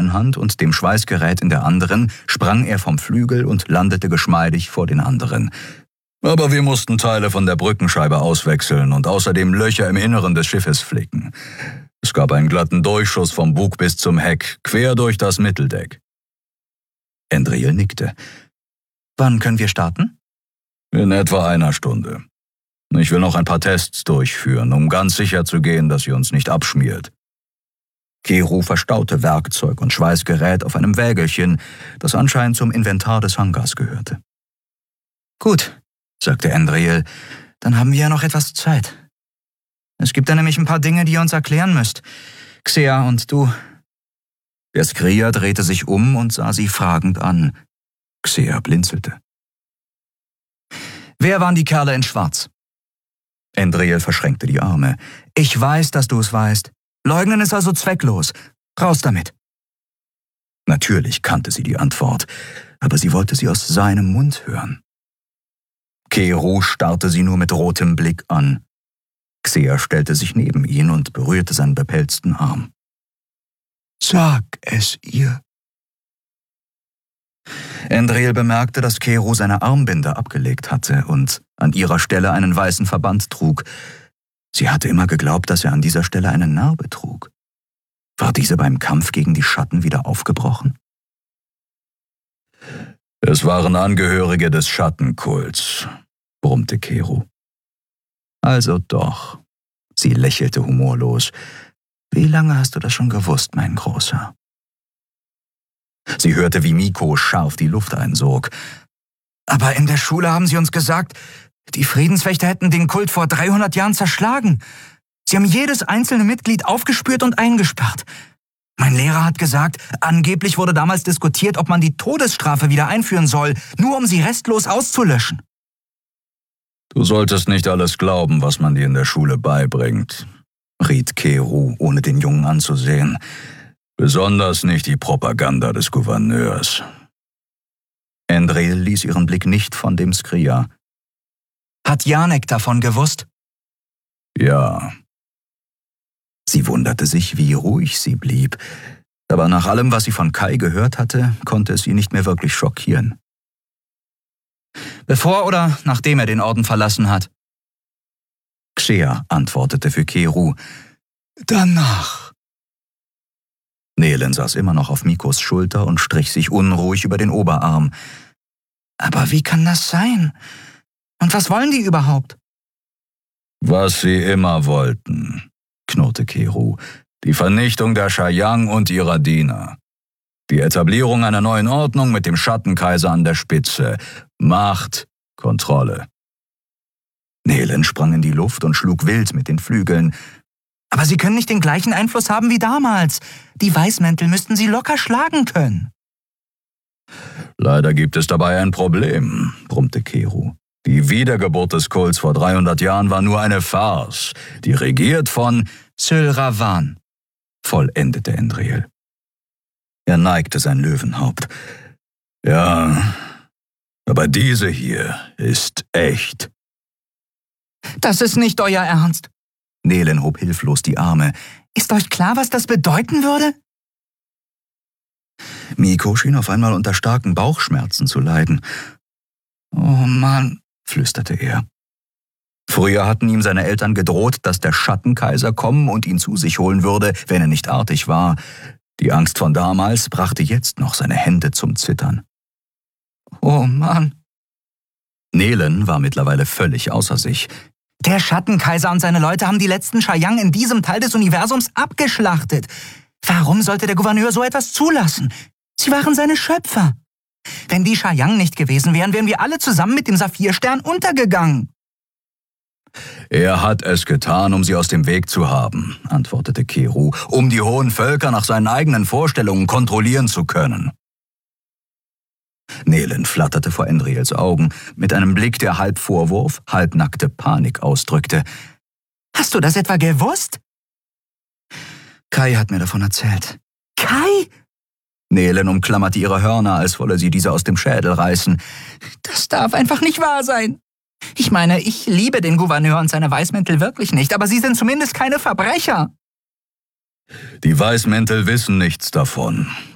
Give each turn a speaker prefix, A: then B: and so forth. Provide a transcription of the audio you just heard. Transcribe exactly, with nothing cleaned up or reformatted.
A: einen Hand und dem Schweißgerät in der anderen, sprang er vom Flügel und landete geschmeidig vor den anderen. Aber wir mussten Teile von der Brückenscheibe auswechseln und außerdem Löcher im Inneren des Schiffes flicken. Es gab einen glatten Durchschuss vom Bug bis zum Heck, quer durch das Mitteldeck. Andriel nickte. »Wann können wir starten?« »In etwa einer Stunde. Ich will noch ein paar Tests durchführen, um ganz sicher zu gehen, dass sie uns nicht abschmiert.« Keru verstaute Werkzeug und Schweißgerät auf einem Wägelchen, das anscheinend zum Inventar des Hangars gehörte. »Gut«, sagte Andriel, »dann haben wir ja noch etwas Zeit. Es gibt da nämlich ein paar Dinge, die ihr uns erklären müsst. Xea und du.« Der Skria drehte sich um und sah sie fragend an. Xea blinzelte. »Wer waren die Kerle in Schwarz?« Andriel verschränkte die Arme. »Ich weiß, dass du es weißt. Leugnen ist also zwecklos. Raus damit.« Natürlich kannte sie die Antwort, aber sie wollte sie aus seinem Mund hören. Keru starrte sie nur mit rotem Blick an. Xea stellte sich neben ihn und berührte seinen bepelzten Arm. »Sag es ihr.« Andriel bemerkte, dass Keru seine Armbinde abgelegt hatte und an ihrer Stelle einen weißen Verband trug. Sie hatte immer geglaubt, dass er an dieser Stelle eine Narbe trug. War diese beim Kampf gegen die Schatten wieder aufgebrochen? »Es waren Angehörige des Schattenkults«, brummte Keru. »Also doch«, sie lächelte humorlos. »Wie lange hast du das schon gewusst, mein Großer?« Sie hörte, wie Miko scharf die Luft einsog. »Aber in der Schule haben sie uns gesagt, die Friedenswächter hätten den Kult vor dreihundert Jahren zerschlagen. Sie haben jedes einzelne Mitglied aufgespürt und eingesperrt. Mein Lehrer hat gesagt, angeblich wurde damals diskutiert, ob man die Todesstrafe wieder einführen soll, nur um sie restlos auszulöschen.« »Du solltest nicht alles glauben, was man dir in der Schule beibringt«, riet Keru, ohne den Jungen anzusehen. »Besonders nicht die Propaganda des Gouverneurs.« Andriel ließ ihren Blick nicht von dem Skria. »Hat Janek davon gewusst?« »Ja.« Sie wunderte sich, wie ruhig sie blieb, aber nach allem, was sie von Kai gehört hatte, konnte es sie nicht mehr wirklich schockieren. »Bevor oder nachdem er den Orden verlassen hat?« Xea antwortete für Keru. »Danach.« Nelen saß immer noch auf Mikos Schulter und strich sich unruhig über den Oberarm. »Aber wie kann das sein? Und was wollen die überhaupt?« »Was sie immer wollten«, knurrte Keru. »Die Vernichtung der Shayang und ihrer Diener. Die Etablierung einer neuen Ordnung mit dem Schattenkaiser an der Spitze. Macht, Kontrolle.« Nelen sprang in die Luft und schlug wild mit den Flügeln. »Aber sie können nicht den gleichen Einfluss haben wie damals. Die Weißmäntel müssten sie locker schlagen können.« »Leider gibt es dabei ein Problem«, brummte Keru. »Die Wiedergeburt des Kults vor dreihundert Jahren war nur eine Farce, die regiert von Syl Ravan«, vollendete Andriel. Er neigte sein Löwenhaupt. »Ja, aber diese hier ist echt.«
B: »Das ist nicht euer Ernst.«
A: Nelen hob hilflos die Arme.
B: »Ist euch klar, was das bedeuten würde?«
A: Miko schien auf einmal unter starken Bauchschmerzen zu leiden. »Oh Mann«, flüsterte er. Früher hatten ihm seine Eltern gedroht, dass der Schattenkaiser kommen und ihn zu sich holen würde, wenn er nicht artig war. Die Angst von damals brachte jetzt noch seine Hände zum Zittern.
B: »Oh Mann.«
A: Nelen war mittlerweile völlig außer sich.
B: »Der Schattenkaiser und seine Leute haben die letzten Shayang in diesem Teil des Universums abgeschlachtet. Warum sollte der Gouverneur so etwas zulassen? Sie waren seine Schöpfer. Wenn die Shayang nicht gewesen wären, wären wir alle zusammen mit dem Saphirstern untergegangen.«
A: »Er hat es getan, um sie aus dem Weg zu haben«, antwortete Keru, »um die hohen Völker nach seinen eigenen Vorstellungen kontrollieren zu können.« Nelen flatterte vor Andriels Augen mit einem Blick, der halb Vorwurf, halb nackte Panik ausdrückte.
B: »Hast du das etwa gewusst?«
A: »Kai hat mir davon erzählt.«
B: »Kai?«
A: Nelen umklammerte ihre Hörner, als wolle sie diese aus dem Schädel reißen.
B: »Das darf einfach nicht wahr sein. Ich meine, ich liebe den Gouverneur und seine Weißmäntel wirklich nicht, aber sie sind zumindest keine Verbrecher.«
A: »Die Weißmäntel wissen nichts davon«,